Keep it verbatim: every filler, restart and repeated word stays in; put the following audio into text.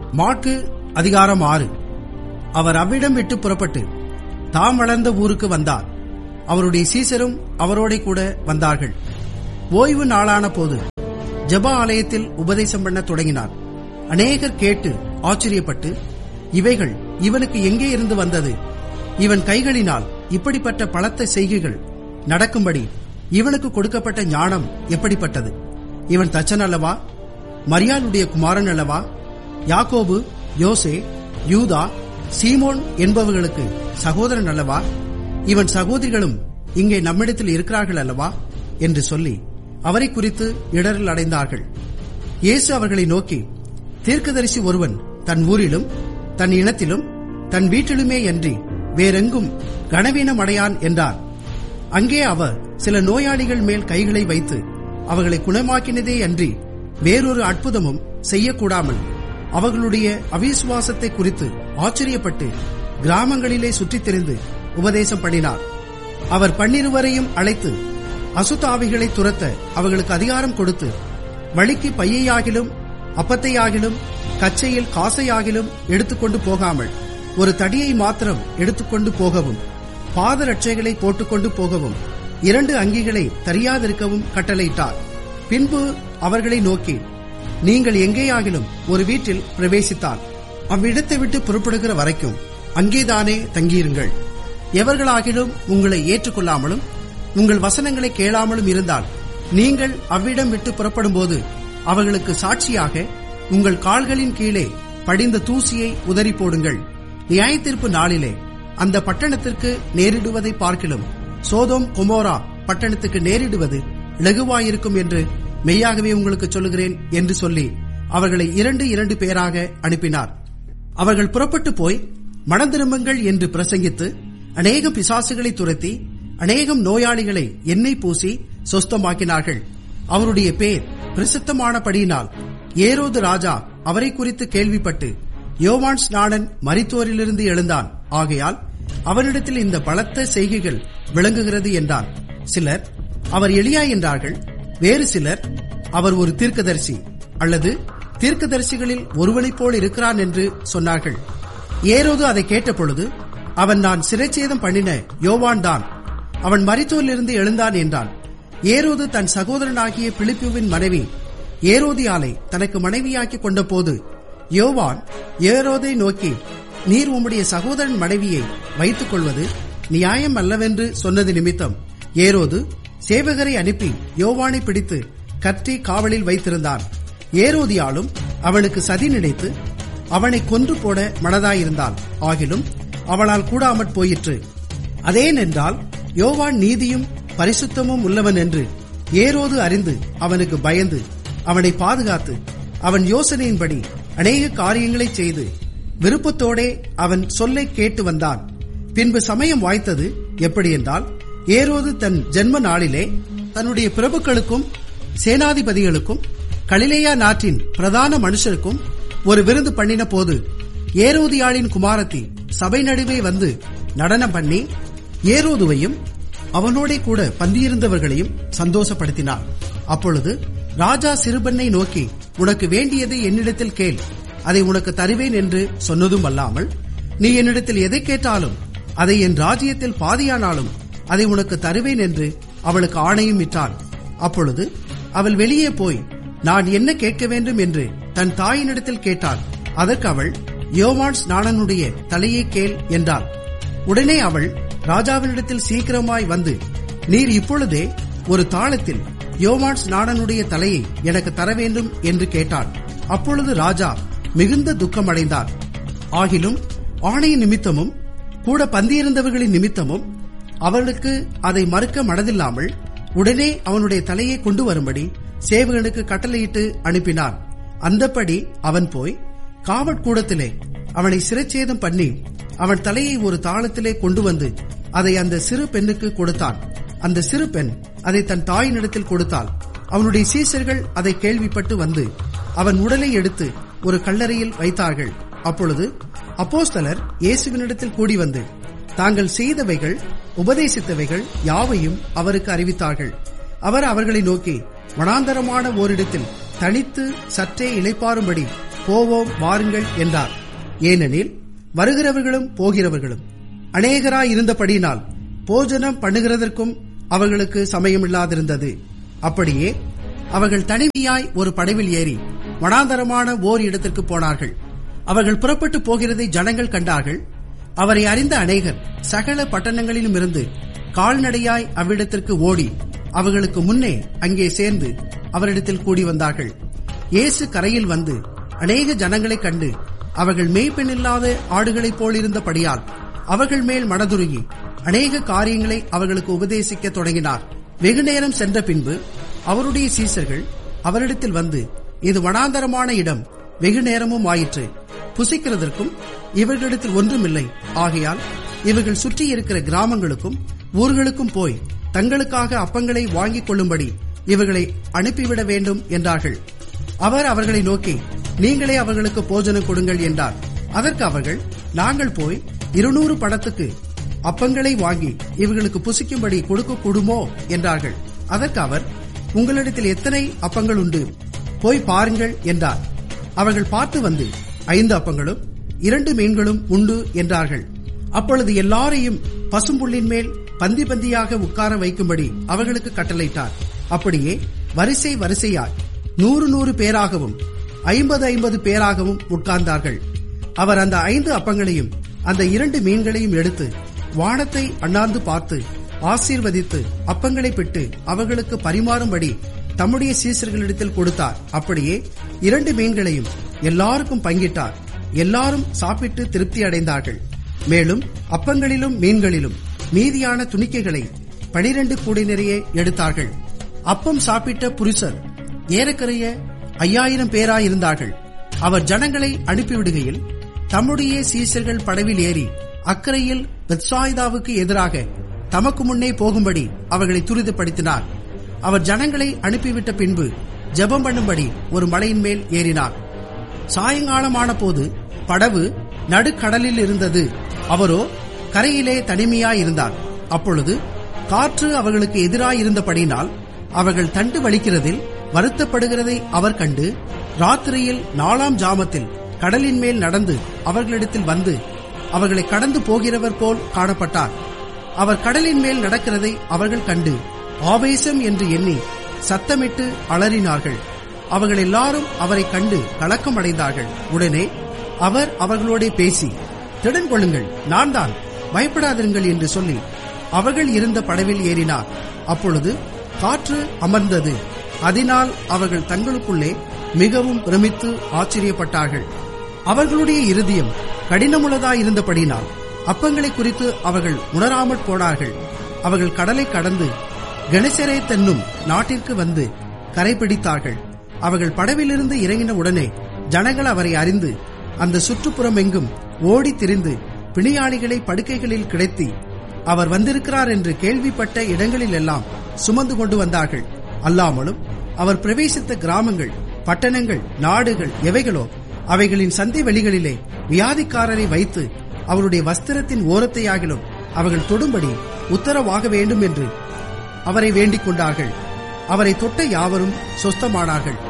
மாற்கு அதிகாரம் ஆறு. அவர் அவ்விடம் விட்டு புறப்பட்டு தாம் வளர்ந்த ஊருக்கு வந்தார். அவருடைய சீசரும் அவரோட கூட வந்தார்கள். ஓய்வு நாளான போது ஜெப ஆலயத்தில் உபதேசம் பண்ண தொடங்கினார். அநேகர் கேட்டு ஆச்சரியப்பட்டு, இவைகள் இவனுக்கு எங்கே இருந்து வந்தது? இவன் கைகளினால் இப்படிப்பட்ட பலத்த செய்கைகள் நடக்கும்படி இவனுக்கு கொடுக்கப்பட்ட ஞானம் எப்படிப்பட்டது? இவன் தச்சன் அல்லவா? மரியாளுடைய குமாரன் அல்லவா? யாக்கோபு, யோசே, யூதா, சீமோன் என்பவர்களுக்கு சகோதரன் அல்லவா? இவன் சகோதரிகளும் இங்கே நம்மிடத்தில் இருக்கிறார்கள் அல்லவா என்று சொல்லி அவரை குறித்து இடரல் அடைந்தார்கள். இயேசு அவர்களை நோக்கி, தீர்க்கதரிசி ஒருவன் தன் ஊரிலும் தன் இனத்திலும் தன் வீட்டிலுமே அன்றி வேறெங்கும் கனவீனம் அடையான் என்றார். அங்கே அவர் சில நோயாளிகள் மேல் கைகளை வைத்து அவர்களை குணமாக்கினதே அன்றி வேறொரு அற்புதமும் செய்யக்கூடாமல் அவர்களுடைய அவிசுவாசத்தை குறித்து ஆச்சரியப்பட்டு கிராமங்களிலே சுற்றித் திரிந்து உபதேசம் பண்ணினார். அவர் பன்னிருவரையும் அழைத்து அசுத்தாவிகளை துரத்த அவர்களுக்கு அதிகாரம் கொடுத்து, வழிக்கு பையையாகிலும் அப்பத்தையாகிலும் கச்சையில் காசையாகிலும் எடுத்துக்கொண்டு போகாமல் ஒரு தடியை மாத்திரம் எடுத்துக்கொண்டு போகவும், பாதரட்சைகளை போட்டுக்கொண்டு போகவும், இரண்டு அங்கிகளை தரியாதிருக்கவும் கட்டளையிட்டார். பின்பு அவர்களை நோக்கி, நீங்கள் எங்கேயாகிலும் ஒரு வீட்டில் பிரவேசித்தால் அவ்விடத்தை விட்டு புறப்படுகிற வரைக்கும் அங்கேதானே தங்கியிருங்கள். எவர்களாகிலும் உங்களை ஏற்றுக்கொள்ளாமலும் உங்கள் வசனங்களை கேளாமலும் இருந்தால் நீங்கள் அவ்விடம் விட்டு புறப்படும் போது அவர்களுக்கு சாட்சியாக உங்கள் கால்களின் கீழே படிந்த தூசியை உதறி போடுங்கள். நியாயத்தீர்ப்பு நாளிலே அந்த பட்டணத்திற்கு நேரிடுவதை பார்க்கிலும் சோதோம் கொமோரா பட்டணத்துக்கு நேரிடுவது இலகுவாயிருக்கும் என்று மெய்யாகவே உங்களுக்கு சொல்லுகிறேன் என்று சொல்லி அவர்களை இரண்டு இரண்டு பேராக அனுப்பினார். அவர்கள் புறப்பட்டு போய் மனம் திரும்புங்கள் என்று பிரசங்கித்து அநேக பிசாசுகளை துரத்தி அநேகம் நோயாளிகளை எண்ணெய் பூசி சொஸ்தமாக்கினார்கள். அவருடைய பேர் பிரசித்தமானபடியினால் ஏரோது ராஜா அவரை குறித்து கேள்விப்பட்டு, யோவான் ஸ்நானன் மரித்தோரிலிருந்து எழுந்தான், ஆகையால் அவரிடத்தில் இந்த பலத்த செய்கைகள் விளங்குகிறது என்றான். சிலர் அவர் எலியா என்றார்கள். வேறு சிலர் அவர் ஒரு தீர்க்கதரிசி அல்லது தீர்க்கதரிசிகளில் ஒருவனைப் போல் இருக்கிறான் என்று சொன்னார்கள். ஏரோது அதை கேட்டபொழுது, அவன் நான் சிறைச்சேதம் பண்ணின யோவான் தான், அவன் மரித்தோரிலிருந்து எழுந்தான் என்றான். ஏரோது தன் சகோதரனாகிய பிலிப்புவின் மனைவி ஏரோதியாலை தனக்கு மனைவியாக்கி கொண்ட போது யோவான் ஏரோதை நோக்கி, நீர் உம்முடைய சகோதரன் மனைவியை வைத்துக் கொள்வது நியாயம் அல்லவென்று சொன்னது நிமித்தம் ஏரோது சேவகரை அனுப்பி யோவானை பிடித்து கற்றி காவலில் வைத்திருந்தான். ஏரோதியாலும் அவனுக்கு சதி நினைத்து அவனை கொன்று போட மனதாயிருந்தாள். ஆகிலும் அவளால் கூடாமற் போயிற்று. அதேனென்றால் யோவான் நீதியும் பரிசுத்தமும் உள்ளவன் என்று ஏரோது அறிந்து அவனுக்கு பயந்து அவனை பாதுகாத்து அவன் யோசனையின்படி அநேக காரியங்களை செய்து விருப்பத்தோடே அவன் சொல்லை கேட்டு வந்தான். பின்பு சமயம் வாய்த்தது எப்படி என்றால், ஏரோது தன் ஜென்ம நாளிலே தன்னுடைய பிரபுக்களுக்கும் சேனாதிபதிகளுக்கும் கலிலேயா நாட்டின் பிரதான மனுஷருக்கும் ஒரு விருந்து பண்ணின போது ஏரோதியாளின் குமாரத்தி சபை நடுவே வந்து நடனம் பண்ணி ஏரோதுவையும் அவனோட கூட பந்தியிருந்தவர்களையும் சந்தோஷப்படுத்தினார். அப்பொழுது ராஜா சிறுபெண்ணை நோக்கி, உனக்கு வேண்டியதை என்னிடத்தில் கேள், அதை உனக்கு தருவேன் என்று சொன்னதும் அல்லாமல், நீ என்னிடத்தில் எதை கேட்டாலும் அதை என் ராஜ்யத்தில் பாதியானாலும் அதை உனக்கு தருவேன் என்று அவளுக்கு ஆணையும் இட்டான். அப்பொழுது அவள் வெளியே போய் நான் என்ன கேட்க வேண்டும் என்று தன் தாயினிடத்தில் கேட்டாள். அதற்கு அவள், யோவான் ஸ்நானனுடைய தலையை கேள் என்றாள். உடனே அவள் ராஜாவினிடத்தில் சீக்கிரமாய் வந்து, நீர் இப்பொழுதே ஒரு தாளத்தில் யோவான் ஸ்நானனுடைய தலையை எனக்கு தர வேண்டும் என்று கேட்டாள். அப்பொழுது ராஜா மிகுந்த துக்கமடைந்தார். ஆகிலும் ஆணையின் நிமித்தமும் கூட பந்தியிருந்தவர்களின் நிமித்தமும் அவளுக்கு அதை மறுக்க மனதில்லாமல் உடனே அவனுடைய தலையை கொண்டு வரும்படி சேவகனுக்கு கட்டளையிட்டு அனுப்பினார். அந்தப்படி அவன் போய் காவற்கூடத்திலே அவனை சிறைச்சேதம் பண்ணி அவன் தலையை ஒரு தாளத்திலே கொண்டு வந்து அதை அந்த சிறு பெண்ணுக்கு கொடுத்தான். அந்த சிறு பெண் அதை தன் தாயினிடத்தில் கொடுத்தாள். அவனுடைய சீசர்கள் அதை கேள்விப்பட்டு வந்து அவன் உடலை எடுத்து ஒரு கல்லறையில் வைத்தார்கள். அப்பொழுது அப்போஸ்தலர் இயேசுவினிடத்தில் கூடி வந்து தாங்கள் செய்தவைகள் உபதேசித்தவைகள் யாவையும் அவருக்கு அறிவித்தார்கள். அவர் அவர்களை நோக்கி, வனாந்தரமான ஓரிடத்தில் தனித்து சற்றே இளைப்பாறும்படி போவோம் வாருங்கள் என்றார். ஏனெனில் வருகிறவர்களும் போகிறவர்களும் அநேகராயிருந்தபடியினால் போஜனம் பண்ணுகிறதற்கும் அவர்களுக்கு சமயமில்லாதிருந்தது. அப்படியே அவர்கள் தனிமையாய் ஒரு படவில் ஏறி வனாந்தரமான ஓர் இடத்திற்கு போனார்கள். அவர்கள் புறப்பட்டு போகிறதை ஜனங்கள் கண்டார்கள். அவரை அறிந்த அநேகர் சகல பட்டணங்களிலும் இருந்து கால்நடையாய் அவ்விடத்திற்கு ஓடி அவர்களுக்கு முன்னே அங்கே சேர்ந்து அவரிடத்தில் கூடி வந்தார்கள். இயேசு கரையில் வந்து அநேக ஜனங்களைக் கண்டு அவர்கள் மேய்ப்பெண்ணில்லாத ஆடுகளைப் போலிருந்தபடியால் அவர்கள் மேல் மனதுருகி அநேக காரியங்களை அவர்களுக்கு உபதேசிக்க தொடங்கினார். வெகு நேரம் சென்ற பின்பு அவருடைய சீசர்கள் அவரிடத்தில் வந்து, இது வனாந்தரமான இடம், வெகு நேரமும் ஆயிற்று, புசிக்கிறதற்கும் இவர்களிடத்தில் ஒன்றுமில்லை. ஆகையால் இவர்கள் சுற்றி இருக்கிற கிராமங்களுக்கும் ஊர்களுக்கும் போய் தங்களுக்காக அப்பங்களை வாங்கிக் கொள்ளும்படி இவர்களை அனுப்பிவிட வேண்டும் என்றார்கள். அவர் அவர்களை நோக்கி, நீங்களே அவர்களுக்கு போஜனம் கொடுங்கள் என்றார். அதற்கு அவர்கள், நாங்கள் போய் இருநூறு பணத்துக்கு அப்பங்களை வாங்கி இவர்களுக்கு புசிக்கும்படி கொடுக்க கூடுமோ என்றார்கள். அதற்கு அவர், உங்களிடத்தில் எத்தனை அப்பங்கள் உண்டு, போய் பாருங்கள் என்றார். அவர்கள் பார்த்து வந்து, ஐந்து அப்பங்களும் இரண்டு மீன்களும் உண்டு என்றார்கள். அப்பொழுது எல்லாரையும் பசும்புள்ளின் மேல் பந்தி பந்தியாக உட்கார வைக்கும்படி அவர்களுக்கு கட்டளையிட்டார். அப்படியே வரிசை வரிசையாய் நூறு நூறு பேராகவும் ஐம்பது ஐம்பது பேராகவும் உட்கார்ந்தார்கள். அவர் அந்த ஐந்து அப்பங்களையும் அந்த இரண்டு மீன்களையும் எடுத்து வானத்தை அண்ணாந்து பார்த்து ஆசீர்வதித்து அப்பங்களை பிட்டு அவர்களுக்கு பரிமாறும்படி தம்முடைய சீசர்களிடத்தில் கொடுத்தார். அப்படியே இரண்டு மீன்களையும் எல்லாருக்கும் பங்கிட்டார். எல்லாரும் சாப்பிட்டு திருப்தி அடைந்தார்கள். மேலும் அப்பங்களிலும் மீன்களிலும் மீதியான துணிக்கைகளை பனிரண்டு கூடை நிறைய எடுத்தார்கள். அப்பம் சாப்பிட்ட புருஷர் ஏறக்குறைய ஐயாயிரம் பேராயிருந்தார்கள். அவர் ஜனங்களை அனுப்பிவிடுகையில் தம்முடைய சீசர்கள் படவில் ஏறி அக்கரையில் பெத்சாய்தாவுக்கு எதிராக தமக்கு முன்னே போகும்படி அவர்களை துரிதப்படுத்தினார். அவர் ஜனங்களை அனுப்பிவிட்ட பின்பு ஜெபம் பண்ணும்படி ஒரு மலையின் மேல் ஏறினார். சாயங்காலமான போது படவு நடுக்கடலில் இருந்தது. அவரோ கரையிலே தனிமையாயிருந்தார். அப்பொழுது காற்று அவர்களுக்கு எதிராயிருந்தபடியினால் அவர்கள் தண்டு வலிக்கிறதில் வருத்தப்படுகிறதை அவர் கண்டு ராத்திரியில் நாலாம் ஜாமத்தில் கடலின் மேல் நடந்து அவர்களிடத்தில் வந்து அவர்களை கடந்து போகிறவர் போல் காணப்பட்டார். அவர் கடலின் மேல் நடக்கிறதை அவர்கள் கண்டு ஆவேசம் என்று எண்ணி சத்தமிட்டு அலறினார்கள். அவர்கள் எல்லாரும் அவரை கண்டு கலக்கம் அடைந்தார்கள். உடனே அவர் அவர்களோட பேசி, திடன் கொள்ளுங்கள், நான் தான், பயப்படாதிருங்கள் என்று சொல்லி அவர்கள் இருந்த படவில் ஏறினார். அப்பொழுது காற்று அமர்ந்தது. அதனால் அவர்கள் தங்களுக்குள்ளே மிகவும் பிரமித்து ஆச்சரியப்பட்டார்கள். அவர்களுடைய இருதயம் கடினமுள்ளதாயிருந்தபடினால் அப்பங்களை குறித்து அவர்கள் உணராமற் போனார்கள். அவர்கள் கடலை கடந்து கெனசரேத் என்னும் நாட்டிற்கு வந்து கரைபிடித்தார்கள். அவர்கள் படவிலிருந்து இறங்கின உடனே ஜனங்கள் அவரை அறிந்து அந்த சுற்றுப்புறம் எங்கும் ஓடி திரிந்து பிணியாளிகளை படுக்கைகளில் கிடத்தி அவர் வந்திருக்கிறார் என்று கேள்விப்பட்ட இடங்களில் எல்லாம் சுமந்து கொண்டு வந்தார்கள். அல்லாமலும் அவர் பிரவேசித்த கிராமங்கள், பட்டணங்கள், நாடுகள் எவைகளோ அவைகளின் சந்தை வெளிகளிலே வியாதிக்காரரை வைத்து அவருடைய வஸ்திரத்தின் ஓரத்தையாகிலும் அவர்கள் தொடும்படி உத்தரவாக வேண்டும் என்று அவரை வேண்டிக் கொண்டார்கள். அவரை தொட்ட யாவரும் சொஸ்தமானார்கள்.